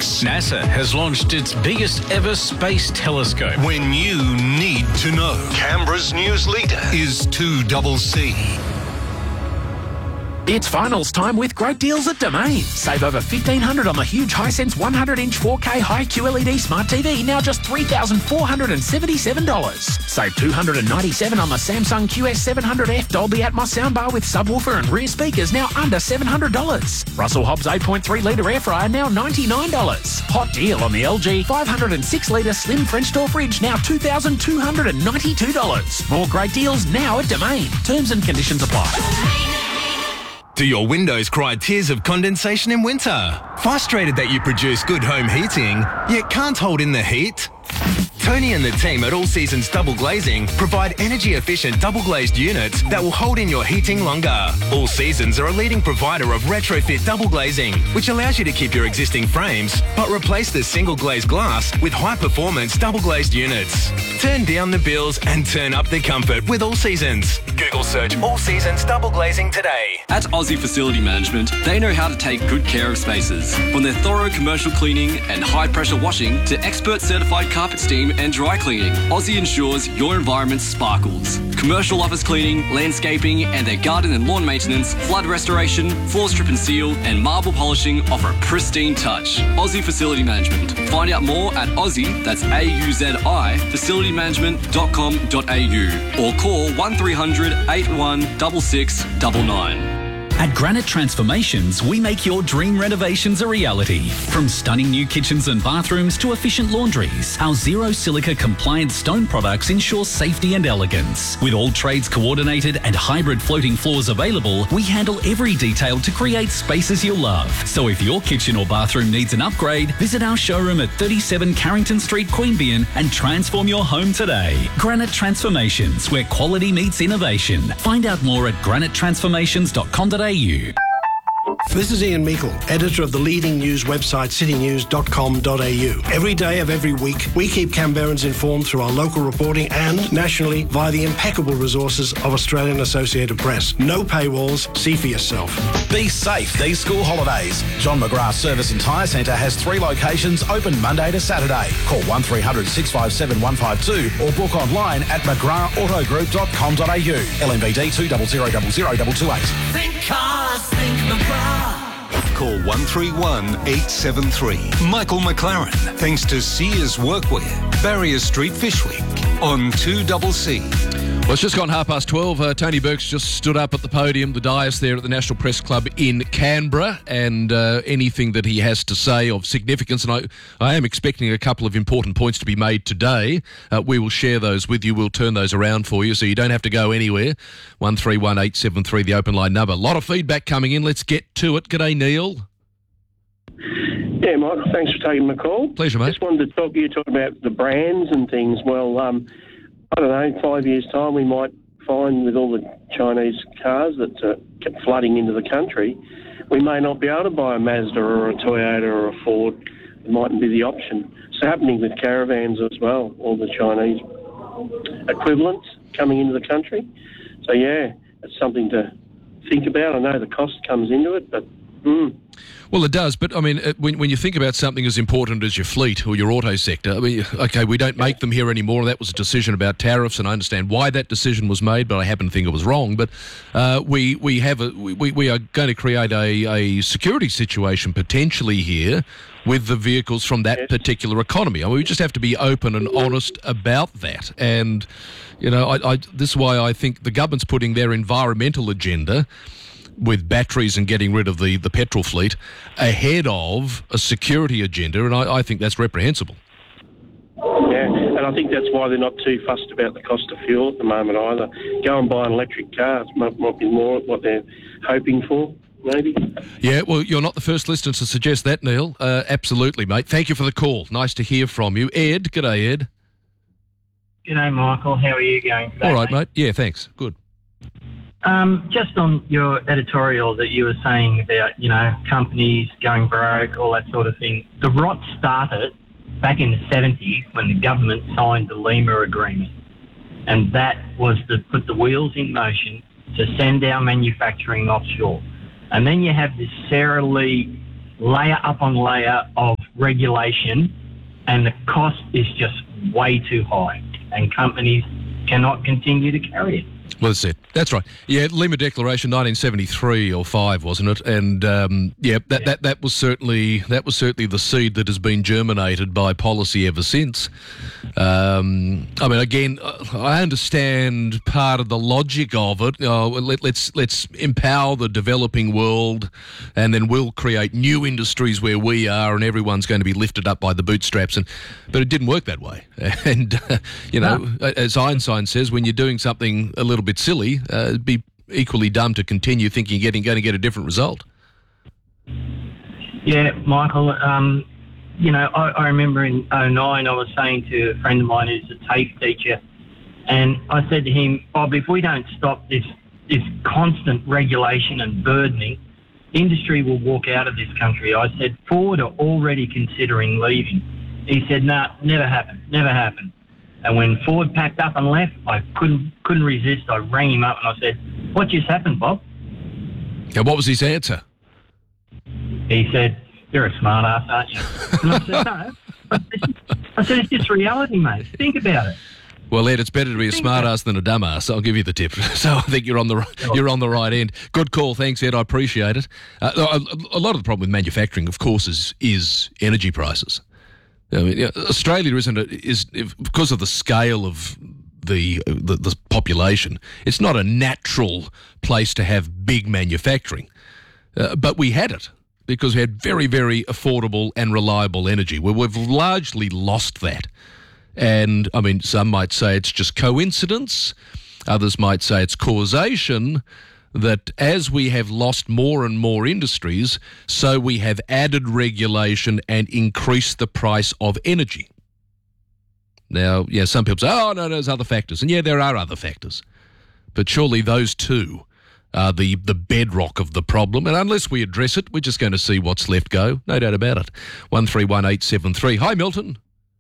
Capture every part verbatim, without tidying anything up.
News. NASA has launched its biggest ever space telescope. When you need to know. Canberra's news leader is two C C. It's finals time with great deals at Domain. Save over fifteen hundred dollars on the huge Hisense one hundred inch four K high-Q L E D smart T V, now just three thousand four hundred seventy-seven dollars. Save two hundred ninety-seven dollars on the Samsung Q S seven hundred F Dolby Atmos soundbar with subwoofer and rear speakers, now under seven hundred dollars. Russell Hobbs eight point three litre air fryer, now ninety-nine dollars. Hot deal on the L G five hundred six litre slim French door fridge, now two thousand two hundred ninety-two dollars. More great deals now at Domain. Terms and conditions apply. Do your windows cry tears of condensation in winter? Frustrated that you produce good home heating, yet can't hold in the heat? Tony and the team at All Seasons Double Glazing provide energy-efficient double-glazed units that will hold in your heating longer. All Seasons are a leading provider of retrofit double glazing, which allows you to keep your existing frames, but replace the single-glazed glass with high-performance double-glazed units. Turn down the bills and turn up the comfort with All Seasons. Google search All Seasons Double Glazing today. At Aussie Facility Management, they know how to take good care of spaces. From their thorough commercial cleaning and high-pressure washing to expert-certified carpet steam and dry cleaning, Aussie ensures your environment sparkles. Commercial office cleaning, landscaping, and their garden and lawn maintenance, flood restoration, floor strip and seal, and marble polishing offer a pristine touch. Aussie Facility Management. Find out more at Aussie, that's A U Z I, facility management dot com dot a u, or call one three hundred eight one six six nine nine. At Granite Transformations, we make your dream renovations a reality. From stunning new kitchens and bathrooms to efficient laundries, our zero silica compliant stone products ensure safety and elegance. With all trades coordinated and hybrid floating floors available, we handle every detail to create spaces you'll love. So if your kitchen or bathroom needs an upgrade, visit our showroom at thirty-seven Carrington Street, Queanbeyan, and transform your home today. Granite Transformations, where quality meets innovation. Find out more at granite transformations dot com dot a u. This is Ian Meikle, editor of the leading news website city news dot com dot a u. Every day of every week, we keep Canberrans informed through our local reporting and nationally via the impeccable resources of Australian Associated Press. No paywalls, see for yourself. Be safe these school holidays. John McGrath Service and Tyre Centre has three locations open Monday to Saturday. Call one three hundred six five seven one five two or book online at mcgrath auto group dot com dot a u. L M V D two zero zero zero zero two two eight. Think cars, think McGrath. Call one three one eight seven three. Michael McLaren, thanks to Sears Workwear, Barrier Street, Fishwick, on two C C. Well, it's just gone half past twelve. Uh, Tony Burke's just stood up at the podium, the dais there at the National Press Club in Canberra, and uh, anything that he has to say of significance, and I, I am expecting a couple of important points to be made today. Uh, we will share those with you. We'll turn those around for you so you don't have to go anywhere. one three one eight seven three, the open line number. A lot of feedback coming in. Let's get to it. G'day, Neil. Yeah, Mike, thanks for taking my call. Pleasure, mate. Just wanted to talk to you talk about the brands and things. Well, um, I don't know, five years' time we might find with all the Chinese cars that uh, kept flooding into the country, we may not be able to buy a Mazda or a Toyota or a Ford. It mightn't be the option. It's happening with caravans as well, all the Chinese equivalents coming into the country. So, yeah, it's something to think about. I know the cost comes into it, but... Mm. Well, it does, but I mean, when, when you think about something as important as your fleet or your auto sector, I mean, okay, we don't make them here anymore. That was a decision about tariffs, and I understand why that decision was made, but I happen to think it was wrong. But uh, we we have a we, we are going to create a, a security situation potentially here with the vehicles from that yes. particular economy. I mean, we just have to be open and honest about that. And you know, I, I, this is why I think the government's putting their environmental agenda with batteries and getting rid of the, the petrol fleet ahead of a security agenda, and I, I think that's reprehensible. Yeah, and I think that's why they're not too fussed about the cost of fuel at the moment either. Go and buy an electric car. It might, might be more what they're hoping for, maybe. Yeah, well, you're not the first listener to suggest that, Neil. Uh, absolutely, mate. Thank you for the call. Nice to hear from you. Ed, g'day, Ed. G'day, Michael. How are you going today? All right, mate. mate. Yeah, thanks. Good. Um, just on your editorial that you were saying about, you know, companies going broke, all that sort of thing. The rot started back in the seventies when the government signed the Lima Agreement. And that was to put the wheels in motion to send our manufacturing offshore. And then you have this Sara Lee layer upon layer of regulation, and the cost is just way too high, and companies cannot continue to carry it. Well, that's it. That's right. Yeah, Lima Declaration, nineteen seventy-three or five, wasn't it? And um, yeah, that, that that was certainly that was certainly the seed that has been germinated by policy ever since. Um, I mean, again, I understand part of the logic of it. Uh, let, let's let's empower the developing world, and then we'll create new industries where we are, and everyone's going to be lifted up by the bootstraps. And but it didn't work that way. And uh, you know, no. as Einstein says, when you're doing something a little bit silly, uh, it'd be equally dumb to continue thinking you're getting going to get a different result. Yeah, Michael. Um, you know, I, I remember in oh nine I was saying to a friend of mine who's a TAFE teacher, and I said to him, Bob, if we don't stop this this constant regulation and burdening, industry will walk out of this country. I said, Ford are already considering leaving. He said, nah, never happened, never happened. And when Ford packed up and left, I couldn't couldn't resist. I rang him up and I said, what just happened, Bob? And what was his answer? He said, you're a smart ass, aren't you? And I said, no. I said, I said, it's just reality, mate. Think about it. Well, Ed, it's better to be a smart ass than a dumb ass. I'll give you the tip. So I think you're on the you're on the right end. Good call, thanks, Ed. I appreciate it. Uh, a, a lot of the problem with manufacturing, of course, is is energy prices. I mean, you know, Australia isn't a, is because of the scale of the, the the population. It's not a natural place to have big manufacturing, uh, but we had it because we had very very affordable and reliable energy. Well, we've largely lost that, and I mean, some might say it's just coincidence. Others might say it's causation. That as we have lost more and more industries, so we have added regulation and increased the price of energy. Now, yeah, some people say, oh, no, there's other factors. And yeah, there are other factors. But surely those two are the, the bedrock of the problem. And unless we address it, we're just going to see what's left go. No doubt about it. one three one eight seven three. Hi, Milton.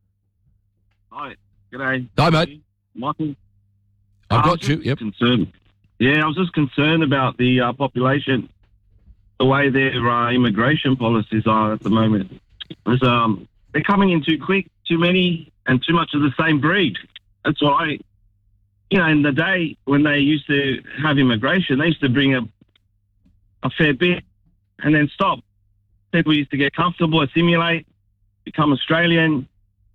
Hi. G'day. Hi, mate. Michael. I've got you, yep. Concerned. Yeah, I was just concerned about the uh, population, the way their uh, immigration policies are at the moment. It's, um, they're coming in too quick, too many, and too much of the same breed. That's what I, you know, in the day when they used to have immigration, they used to bring a, a fair bit and then stop. People used to get comfortable, assimilate, become Australian,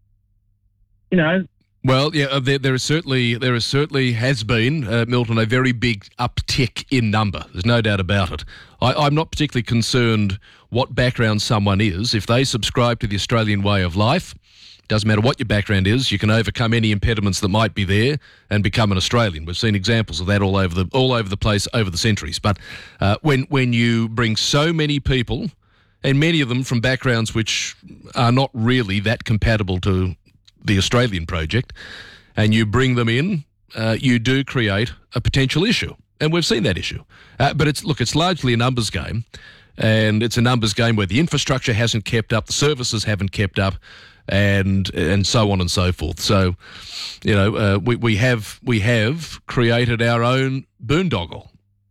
you know. Well, yeah, there, there is certainly there is certainly has been, uh, Milton, a very big uptick in number. There's no doubt about it. I, I'm not particularly concerned what background someone is. If they subscribe to the Australian way of life, doesn't matter what your background is, you can overcome any impediments that might be there and become an Australian. We've seen examples of that all over the all over the place over the centuries. But uh, when when you bring so many people, and many of them from backgrounds which are not really that compatible to the Australian project, and you bring them in, uh, you do create a potential issue. And we've seen that issue. Uh, but it's look, it's largely a numbers game, and it's a numbers game where the infrastructure hasn't kept up, the services haven't kept up, and and so on and so forth. So, you know, uh, we, we have we have created our own boondoggle,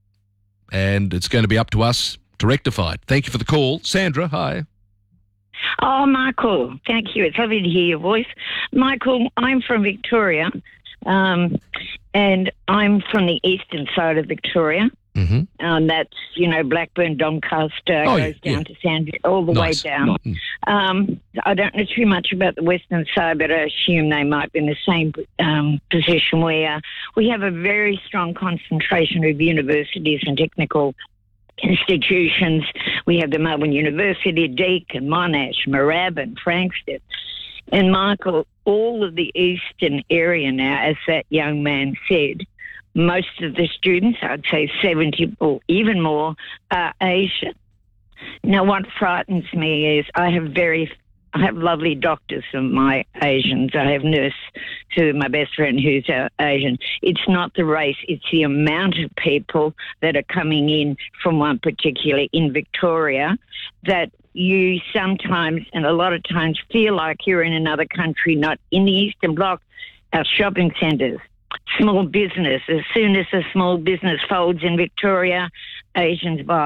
and it's going to be up to us to rectify it. Thank you for the call. Sandra, hi. Oh, Michael, thank you. It's lovely to hear your voice. Michael, I'm from Victoria, um, and I'm from the eastern side of Victoria. Mm-hmm. Um, that's, you know, Blackburn, Doncaster, oh, goes yeah, down yeah. to Sandra, all the Nice. way down. Nice. Um, I don't know too much about the western side, but I assume they might be in the same um, position where we have a very strong concentration of universities and technical institutions. We have the Melbourne University, Deakin, Monash, Moorabbin, Frankston. And Michael, all of the eastern area now, as that young man said, most of the students, I'd say seventy or even more, are Asian. Now, what frightens me is I have very I have lovely doctors of my Asians. I have nurse who my best friend who's uh, Asian. It's not the race, it's the amount of people that are coming in from one particular in Victoria that you sometimes and a lot of times feel like you're in another country, not in the Eastern Bloc. Our shopping centres, small business. As soon as a small business folds in Victoria, Asians buy it.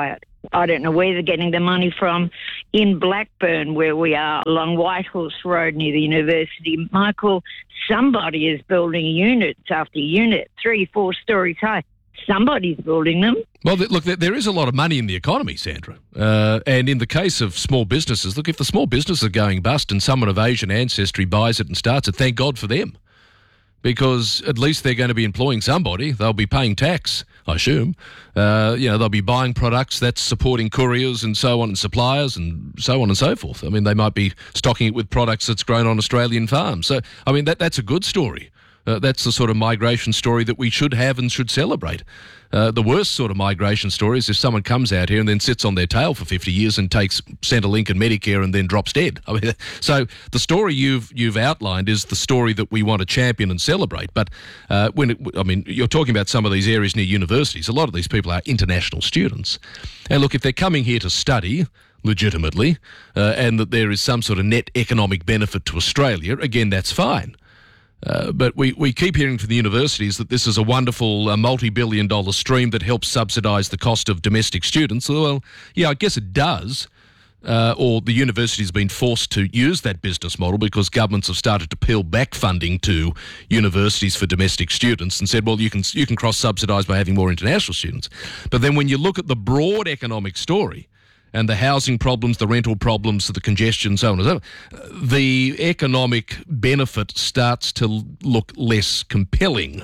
I don't know where they're getting the money from. In Blackburn, where we are, along Whitehorse Road near the university, Michael, somebody is building units after unit, three, four stories high. Somebody's building them. Well, th- look, there is a lot of money in the economy, Sandra. Uh, and in the case of small businesses, look, if the small businesses are going bust and someone of Asian ancestry buys it and starts it, thank God for them. Because at least they're going to be employing somebody. They'll be paying tax, I assume. Uh, you know, they'll be buying products that's supporting couriers and so on and suppliers and so on and so forth. I mean, they might be stocking it with products that's grown on Australian farms. So, I mean, that that's a good story. Uh, that's the sort of migration story that we should have and should celebrate. Uh, the worst sort of migration story is if someone comes out here and then sits on their tail for fifty years and takes Centrelink and Medicare and then drops dead. I mean, so the story you've you've outlined is the story that we want to champion and celebrate. But uh, when it, I mean, you're talking about some of these areas near universities. A lot of these people are international students, and look, if they're coming here to study legitimately, uh, and that there is some sort of net economic benefit to Australia, again, that's fine. Uh, but we, we keep hearing from the universities that this is a wonderful uh, multi-billion dollar stream that helps subsidise the cost of domestic students. Well, yeah, I guess it does. Uh, or the university's been forced to use that business model because governments have started to peel back funding to universities for domestic students and said, well, you can you can cross-subsidise by having more international students. But then when you look at the broad economic story, and the housing problems, the rental problems, the congestion, so on and so on, the economic benefit starts to look less compelling.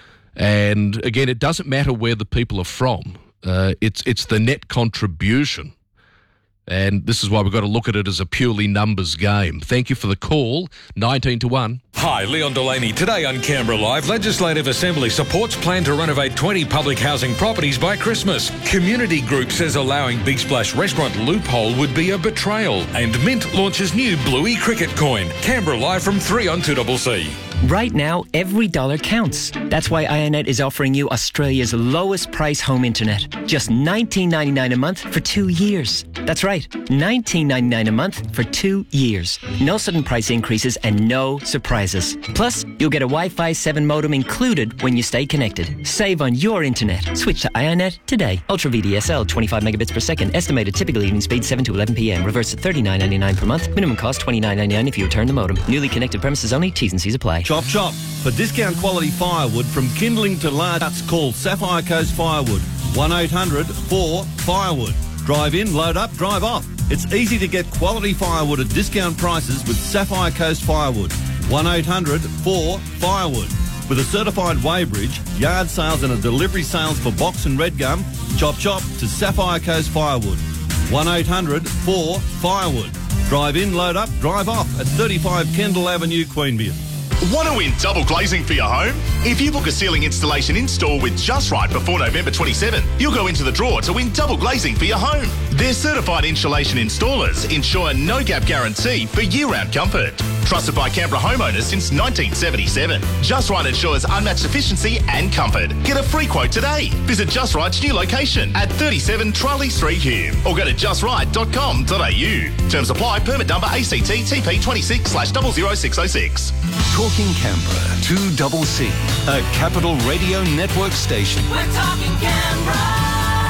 And again, it doesn't matter where the people are from. Uh, it's it's the net contribution. And this is why we've got to look at it as a purely numbers game. Thank you for the call, nineteen to one. Hi, Leon Delaney. Today on Canberra Live, Legislative Assembly supports plan to renovate twenty public housing properties by Christmas. Community group says allowing Big Splash restaurant loophole would be a betrayal. And Mint launches new Bluey cricket coin. Canberra Live from three on two C C. Right now, every dollar counts. That's why iiNet is offering you Australia's lowest price home internet. Just nineteen ninety-nine a month for two years. That's right, nineteen ninety-nine a month for two years. No sudden price increases and no surprises. Plus, you'll get a Wi-Fi seven modem included when you stay connected. Save on your internet. Switch to iiNet today. Ultra V D S L, twenty-five megabits per second. Estimated typical evening speed seven to eleven p m. Reverse at thirty-nine ninety-nine per month. Minimum cost twenty-nine ninety-nine if you return the modem. Newly connected premises only. T's and C's apply. Chop chop. For discount quality firewood from kindling to large huts, call Sapphire Coast Firewood. one eight hundred four firewood. Drive in, load up, drive off. It's easy to get quality firewood at discount prices with Sapphire Coast Firewood. one eight hundred four firewood. With a certified weighbridge, yard sales and a delivery sales for box and red gum, chop chop to Sapphire Coast Firewood. one eight hundred four firewood. Drive in, load up, drive off at thirty-five Kendall Avenue, Queanbeyan. Want to win double glazing for your home? If you book a ceiling installation in-store with Just Right before November twenty-seventh, you'll go into the draw to win double glazing for your home. Their certified insulation installers ensure no-gap guarantee for year-round comfort. Trusted by Canberra homeowners since nineteen seventy-seven. Just Right ensures unmatched efficiency and comfort. Get a free quote today. Visit Just Right's new location at thirty-seven Charlie Street, Hume, or go to just right dot com dot a u. Terms apply. Permit number A C T T P twenty-six slash zero zero six zero six. Talking Canberra, two C C, a Capital Radio Network station. We're talking Canberra.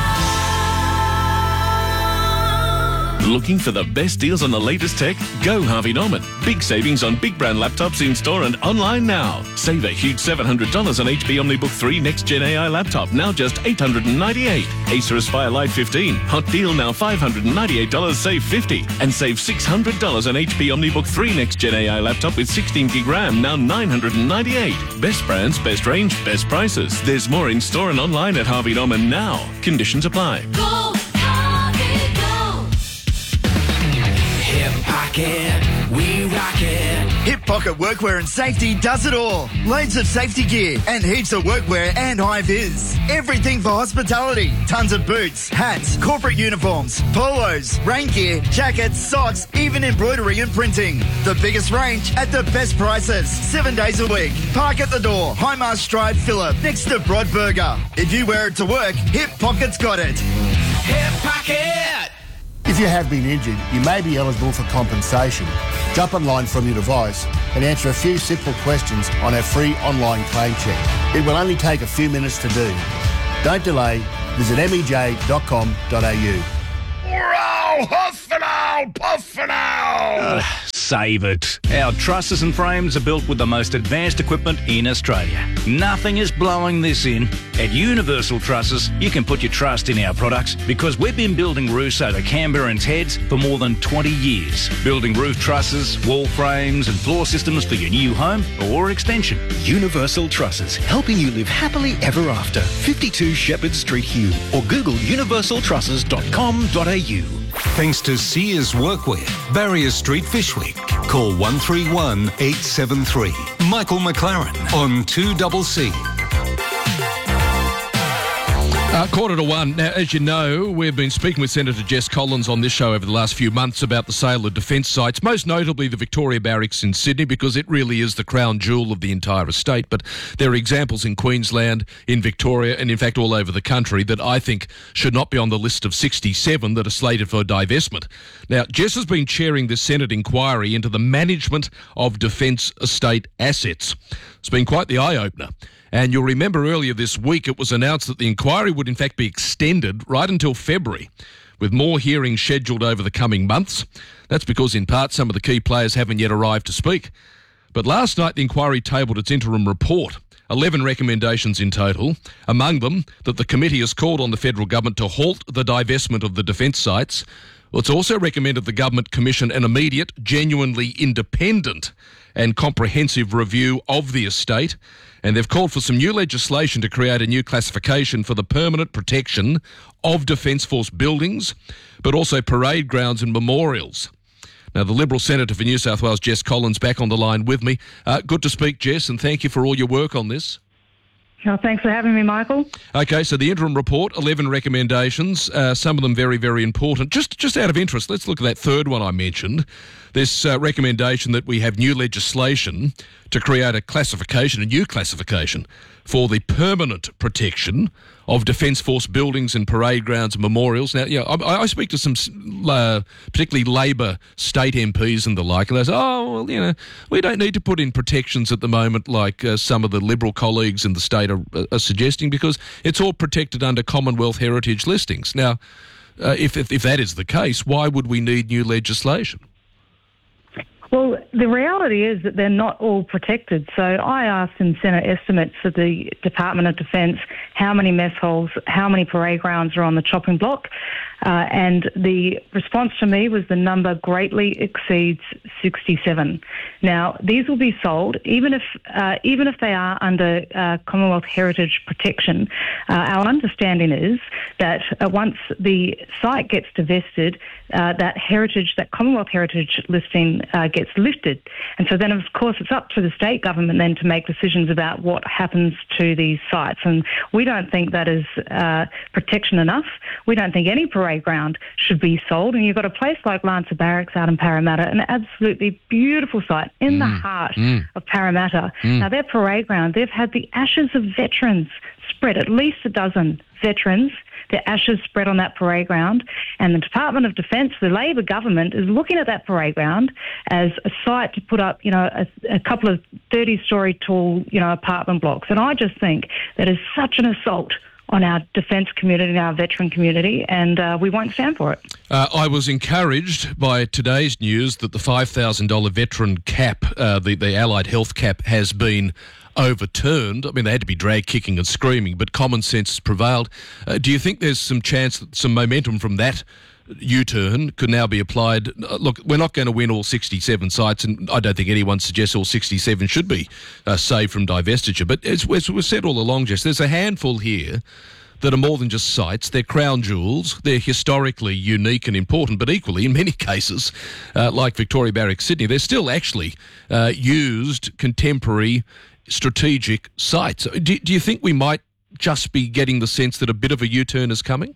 Looking for the best deals on the latest tech? Go Harvey Norman. Big savings on big brand laptops in store and online now. Save a huge seven hundred dollars on H P OmniBook three Next Gen A I laptop, now just eight hundred ninety-eight dollars. Acer Aspire Lite fifteen, hot deal now five hundred ninety-eight dollars, save fifty dollars. And save six hundred dollars on H P OmniBook three Next Gen A I laptop with sixteen gig RAM, now nine hundred ninety-eight dollars. Best brands, best range, best prices. There's more in store and online at Harvey Norman now. Conditions apply. Go, Harvey, go. Hip Pocket, we rock it. Hip Pocket Workwear and Safety does it all. Loads of safety gear and heaps of workwear and high-vis. Everything for hospitality. Tons of boots, hats, corporate uniforms, polos, rain gear, jackets, socks, even embroidery and printing. The biggest range at the best prices. Seven days a week. Park at the door. Highmast Drive, Phillip, next to Broadburger. If you wear it to work, Hip Pocket's got it. Hip Pocket! If you have been injured, you may be eligible for compensation. Jump online from your device and answer a few simple questions on our free online claim check. It will only take a few minutes to do. Don't delay. Visit m e j dot com dot a u. now, huff and owl, puff and owl. Ugh, save it. Our trusses and frames are built with the most advanced equipment in Australia. Nothing is blowing this in. At Universal Trusses, you can put your trust in our products because we've been building roofs over Canberrans' heads for more than twenty years. Building roof trusses, wall frames and floor systems for your new home or extension. Universal Trusses, helping you live happily ever after. fifty-two Shepherd Street, Hume, or Google universal trusses dot com dot a u. Thanks to Sears Workwear, Barrier Street, Fishwick. Call one three one, eight seven three. Michael McLaren on two C C. Uh, quarter to one. Now, as you know, we've been speaking with Senator Jess Collins on this show over the last few months about the sale of defence sites, most notably the Victoria Barracks in Sydney, because it really is the crown jewel of the entire estate. But there are examples in Queensland, in Victoria, and in fact all over the country that I think should not be on the list of sixty-seven that are slated for divestment. Now, Jess has been chairing this Senate inquiry into the management of defence estate assets. It's been quite the eye-opener. And you'll remember earlier this week it was announced that the inquiry would in fact be extended right until February, with more hearings scheduled over the coming months. That's because in part some of the key players haven't yet arrived to speak. But last night the inquiry tabled its interim report, eleven recommendations in total, among them that the committee has called on the federal government to halt the divestment of the defence sites. Well, it's also recommended the government commission an immediate, genuinely independent and comprehensive review of the estate. And they've called for some new legislation to create a new classification for the permanent protection of Defence Force buildings, but also parade grounds and memorials. Now, the Liberal Senator for New South Wales, Jess Collins, back on the line with me. Uh, good to speak, Jess, and thank you for all your work on this. Oh, thanks for having me, Michael. Okay, so the interim report, eleven recommendations, uh, some of them very, very important. Just just out of interest, let's look at that third one I mentioned, this uh, recommendation that we have new legislation to create a classification, a new classification, for the permanent protection of Defence Force buildings and parade grounds and memorials. Now, yeah, I, I speak to some, uh, particularly Labor state M Ps and the like, and they say, oh, well, you know, we don't need to put in protections at the moment like uh, some of the Liberal colleagues in the state are, are suggesting, because it's all protected under Commonwealth heritage listings. Now, uh, if, if, if that is the case, why would we need new legislation? Well, the reality is that they're not all protected. So I asked in Senate estimates for the Department of Defence how many mess halls, how many parade grounds are on the chopping block, uh, and the response to me was the number greatly exceeds sixty-seven. Now, these will be sold, even if uh, even if they are under uh, Commonwealth heritage protection. Uh, our understanding is that uh, once the site gets divested, uh, that heritage, that Commonwealth heritage listing uh, gets lifted. And so then, of course, it's up to the state government then to make decisions about what happens to these sites. And we don't think that is uh, protection enough. We don't think any parade ground should be sold. And you've got a place like Lancer Barracks out in Parramatta, an absolutely beautiful site in mm. the heart mm. of Parramatta. Mm. Now, their parade ground, they've had the ashes of veterans spread, at least a dozen veterans, their ashes spread on that parade ground, and the Department of Defence, the Labor government, is looking at that parade ground as a site to put up, you know, a, a couple of thirty-storey tall, you know, apartment blocks. And I just think that is such an assault on our defence community and our veteran community, and uh, we won't stand for it. Uh, I was encouraged by today's news that the five thousand dollars veteran cap, uh, the, the Allied Health cap, has been overturned. I mean, they had to be dragged kicking and screaming, but common sense has prevailed. Uh, do you think there's some chance that some momentum from that U-turn could now be applied? Uh, look, we're not going to win all sixty-seven sites, and I don't think anyone suggests all sixty-seven should be uh, saved from divestiture. But as, as we've said all along, Jess, there's a handful here that are more than just sites. They're crown jewels. They're historically unique and important, but equally, in many cases, uh, like Victoria Barracks, Sydney, they're still actually uh, used contemporary strategic sites. Do, do you think we might just be getting the sense that a bit of a U-turn is coming?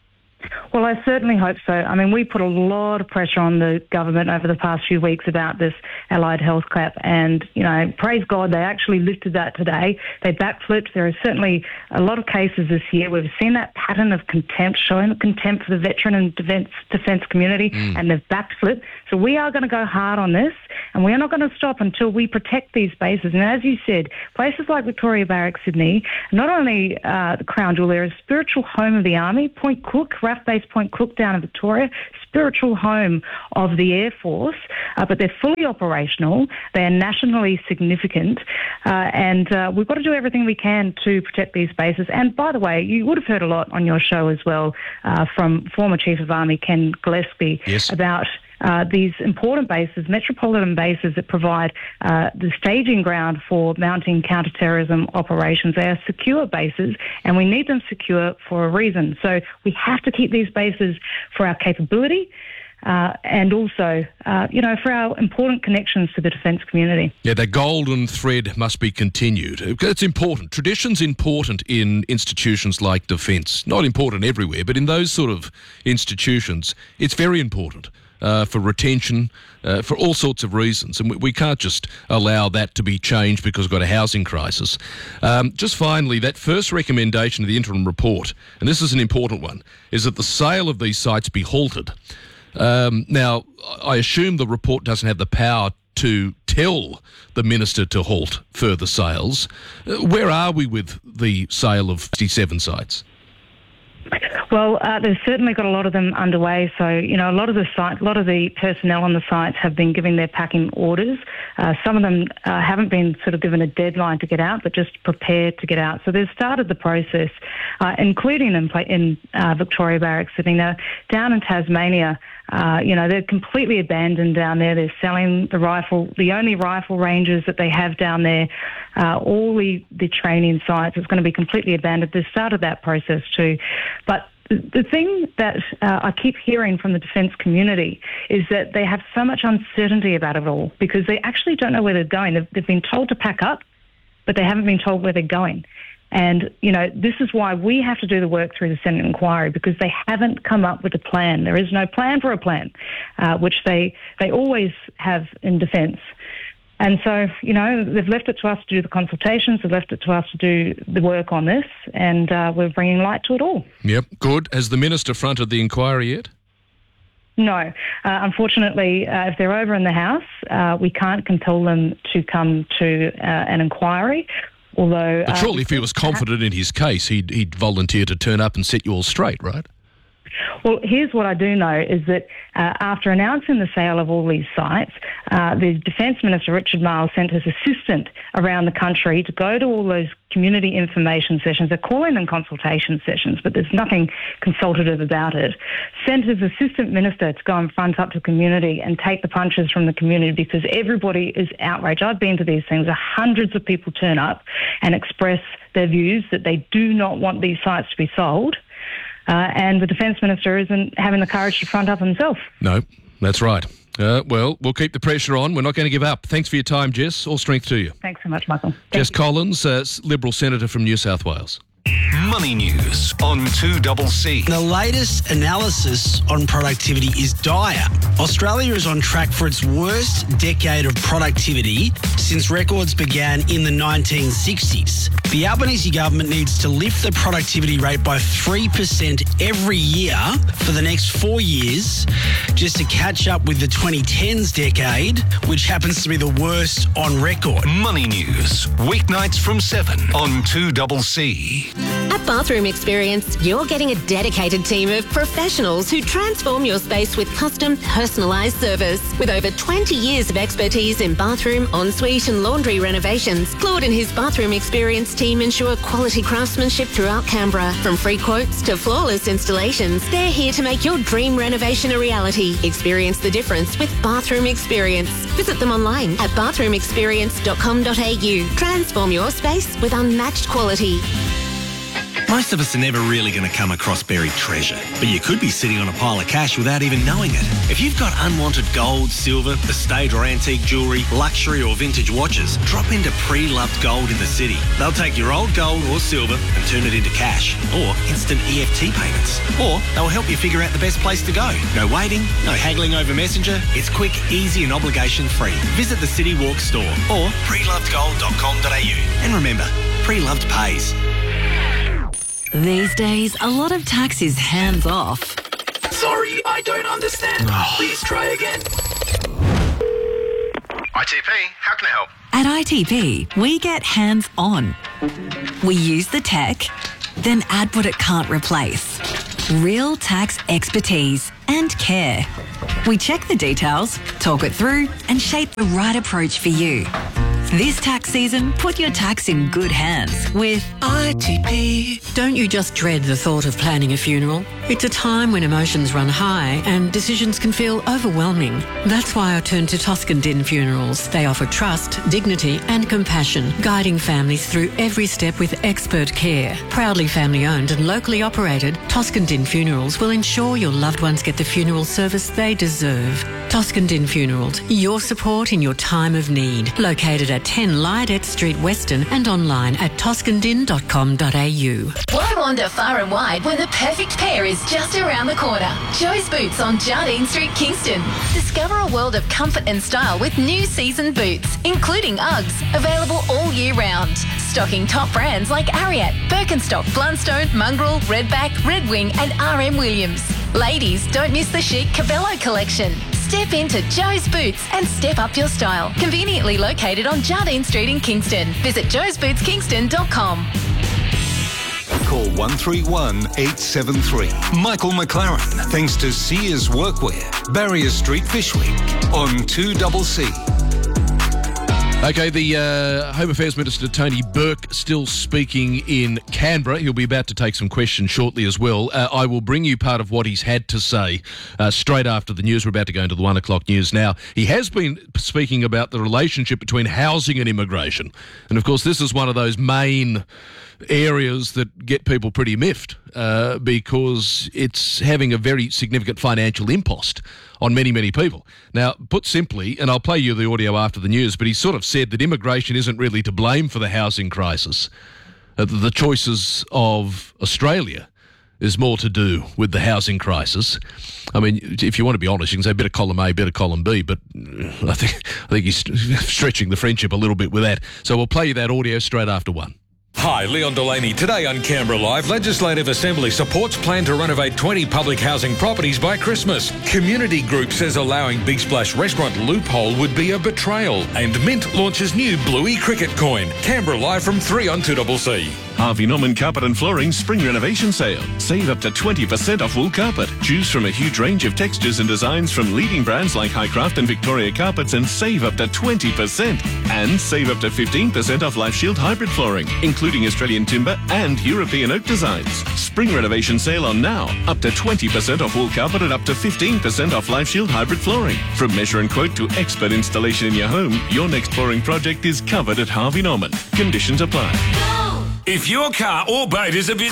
Well, I certainly hope so. I mean, we put a lot of pressure on the government over the past few weeks about this Allied Health cap, and, you know, praise God, they actually lifted that today. They backflipped. There are certainly a lot of cases this year. We've seen that pattern of contempt, showing contempt for the veteran and defence, defence community, mm. and they've backflipped. So we are going to go hard on this, And we are not going to stop until we protect these bases. And as you said, places like Victoria Barracks, Sydney, not only uh, the Crown Jewel, they're a spiritual home of the Army. Point Cook, R A F Base Point Cook down in Victoria, spiritual home of the Air Force, uh, but they're fully operational. They are nationally significant, uh, and uh, we've got to do everything we can to protect these bases. And by the way, you would have heard a lot on your show as well uh, from former Chief of Army Ken Gillespie yes. about Uh, these important bases, metropolitan bases that provide uh, the staging ground for mounting counter-terrorism operations. They are secure bases, and we need them secure for a reason. So we have to keep these bases for our capability uh, and also, uh, you know, for our important connections to the defence community. Yeah, that golden thread must be continued. It's important. Tradition's important in institutions like defence. Not important everywhere, but in those sort of institutions, it's very important. Uh, for retention, uh, for all sorts of reasons. And we, we can't just allow that to be changed because we've got a housing crisis. Um, just finally, that first recommendation of the interim report, and this is an important one, is that the sale of these sites be halted. Um, now, I assume the report doesn't have the power to tell the minister to halt further sales. Uh, where are we with the sale of sixty-seven sites? Well, uh, there's certainly got a lot of them underway. So, you know, a lot of the site, a lot of the personnel on the sites have been given their packing orders. Uh, some of them uh, haven't been sort of given a deadline to get out, but just prepared to get out. So they've started the process, uh, including in, in uh, Victoria Barracks, Sydney. Now, down in Tasmania, uh, you know, they're completely abandoned down there. They're selling the rifle, the only rifle ranges that they have down there. Uh, all the, the training sites, it's going to be completely abandoned. They've started that process too. But the thing that uh, I keep hearing from the defence community is that they have so much uncertainty about it all because they actually don't know where they're going. They've, they've been told to pack up, but they haven't been told where they're going. And, you know, this is why we have to do the work through the Senate inquiry because they haven't come up with a plan. There is no plan for a plan, uh, which they, they always have in defence. And so, you know, they've left it to us to do the consultations, they've left it to us to do the work on this, and uh, we're bringing light to it all. Yep, good. Has the minister fronted the inquiry yet? No. Uh, unfortunately, uh, if they're over in the House, uh, we can't compel them to come to uh, an inquiry, although... But surely uh, if he was confident in his case, he'd, he'd volunteer to turn up and set you all straight, right? Well, here's what I do know is that uh, after announcing the sale of all these sites, uh, the Defence Minister, Richard Marles, sent his assistant around the country to go to all those community information sessions. They're calling them consultation sessions, but there's nothing consultative about it. Sent his assistant minister to go and front up to the community and take the punches from the community because everybody is outraged. I've been to these things. Hundreds of people turn up and express their views that they do not want these sites to be sold. Uh, and the Defence Minister isn't having the courage to front up himself. No, that's right. Uh, well, we'll keep the pressure on. We're not going to give up. Thanks for your time, Jess. All strength to you. Thanks so much, Michael. Thank Jess you. Collins, uh, Liberal Senator from New South Wales. Money News on two C. The latest analysis on productivity is dire. Australia is on track for its worst decade of productivity since records began in the nineteen sixties. The Albanese government needs to lift the productivity rate by three percent every year for the next four years just to catch up with the twenty tens decade, which happens to be the worst on record. Money News, weeknights from seven on two C. At Bathroom Experience, you're getting a dedicated team of professionals who transform your space with custom, personalised service. With over twenty years of expertise in bathroom, ensuite and laundry renovations, Claude and his Bathroom Experience team ensure quality craftsmanship throughout Canberra. From free quotes to flawless installations, they're here to make your dream renovation a reality. Experience the difference with Bathroom Experience. Visit them online at bathroom experience dot com dot a u. Transform your space with unmatched quality. Most of us are never really going to come across buried treasure, but you could be sitting on a pile of cash without even knowing it. If you've got unwanted gold, silver, estate or antique jewellery, luxury or vintage watches, drop into Pre-Loved Gold in the city. They'll take your old gold or silver and turn it into cash or instant E F T payments. Or they'll help you figure out the best place to go. No waiting, no haggling over Messenger. It's quick, easy and obligation free. Visit the City Walk store or pre loved gold dot com dot a u. And remember, Pre-Loved pays. These days, a lot of tax is hands off. Sorry, I don't understand. Please try again. T P, how can I help? At I T P, we get hands-on. We use the tech, then add what it can't replace. Real tax expertise and care. We check the details, talk it through, and shape the right approach for you. This tax season, put your tax in good hands with I T P. Don't you just dread the thought of planning a funeral? It's a time when emotions run high and decisions can feel overwhelming. That's why I turn to Toscan Din Funerals. They offer trust, dignity and compassion, guiding families through every step with expert care. Proudly family owned and locally operated, Toscan Din Funerals will ensure your loved ones get the funeral service they deserve. Toscan Din Funerals, your support in your time of need. Located at ten Lydette Street, Weston, and online at toscan din dot com dot a u. Why wander far and wide when the perfect pair is just around the corner? Joe's Boots on Jardine Street, Kingston. Discover a world of comfort and style with new season boots, including Uggs, available all year round. Stocking top brands like Ariat, Birkenstock, Blundstone, Mongrel, Redback, Red Wing, and R M Williams. Ladies, don't miss the chic Cabello collection. Step into Joe's Boots and step up your style. Conveniently located on Jardine Street in Kingston. Visit joes boots kingston dot com. Call one three one, eight seven three. Michael McLaren, thanks to Sears Workwear, Barrier Street, Fishwick, on two C C. Okay, the uh, Home Affairs Minister Tony Burke still speaking in Canberra. He'll be about to take some questions shortly as well. Uh, I will bring you part of what he's had to say uh, straight after the news. We're about to go into the one o'clock news now. He has been speaking about the relationship between housing and immigration. And, of course, this is one of those main areas that get people pretty miffed uh, because it's having a very significant financial impost on many, many people. Now, put simply, and I'll play you the audio after the news, but he sort of said that immigration isn't really to blame for the housing crisis. Uh, the choices of Australia is more to do with the housing crisis. I mean, if you want to be honest, you can say bit of column A, bit of column B, but I think, I think he's stretching the friendship a little bit with that. So we'll play you that audio straight after one. Hi, Leon Delaney. Today on Canberra Live, Legislative Assembly supports plan to renovate twenty public housing properties by Christmas. Community group says allowing Big Splash restaurant loophole would be a betrayal. And Mint launches new Bluey cricket coin. Canberra Live from three on two C C. Harvey Norman Carpet and Flooring Spring Renovation Sale. Save up to twenty percent off wool carpet. Choose from a huge range of textures and designs from leading brands like Highcraft and Victoria Carpets and save up to twenty percent. And save up to fifteen percent off Life Shield hybrid flooring, including Australian timber and European oak designs. Spring Renovation Sale on now. Up to twenty percent off wool carpet and up to fifteen percent off Life Shield hybrid flooring. From measure and quote to expert installation in your home, your next flooring project is covered at Harvey Norman. Conditions apply. If your car or boat is a bit...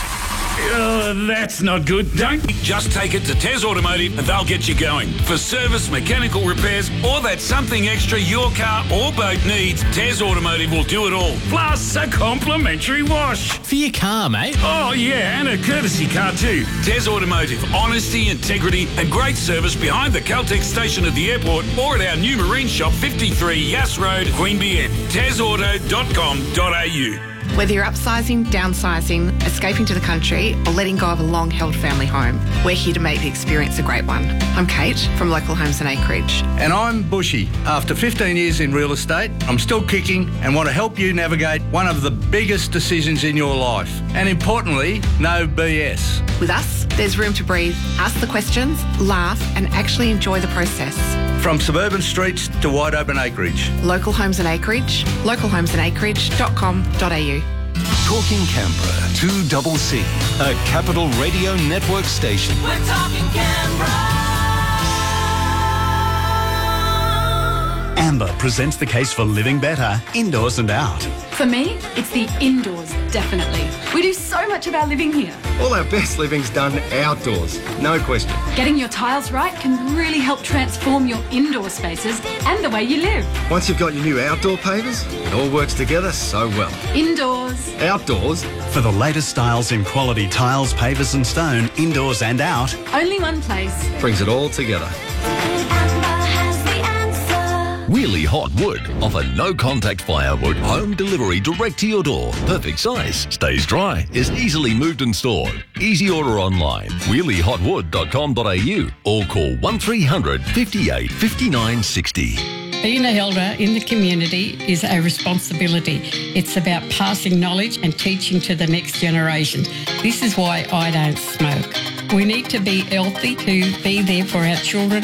Oh, that's not good. Don't just take it to Tez Automotive and they'll get you going. For service, mechanical repairs, or that something extra your car or boat needs, Tez Automotive will do it all. Plus a complimentary wash. For your car, mate. Oh, yeah, and a courtesy car too. Tez Automotive. Honesty, integrity, and great service behind the Caltex station at the airport or at our new marine shop, fifty-three Yass Road, Queanbeyan. tez auto dot com dot a u. Whether you're upsizing, downsizing, escaping to the country, or letting go of a long-held family home, we're here to make the experience a great one. I'm Kate from Local Homes and Acreage. And I'm Bushy. After fifteen years in real estate, I'm still kicking and want to help you navigate one of the biggest decisions in your life. And importantly, no B S. With us, there's room to breathe, ask the questions, laugh, and actually enjoy the process. From suburban streets to wide open acreage. Local Homes and Acreage, local homes and acreage dot com dot a u. Talking Canberra, two C C, a Capital Radio Network station. We're talking Canberra. Amber presents the case for living better, indoors and out. For me, it's the indoors, definitely. We do so much of our living here. All our best living's done outdoors, no question. Getting your tiles right can really help transform your indoor spaces and the way you live. Once you've got your new outdoor pavers, it all works together so well. Indoors. Outdoors. For the latest styles in quality tiles, pavers and stone, indoors and out. Only one place. Brings it all together. Wheelie Hot Wood offer no-contact firewood, home delivery direct to your door. Perfect size, stays dry, is easily moved and stored. Easy order online, wheelie hot wood dot com dot a u or call one three hundred, fifty-eight, fifty-nine, sixty. Being an elder in the community is a responsibility. It's about passing knowledge and teaching to the next generation. This is why I don't smoke. We need to be healthy to be there for our children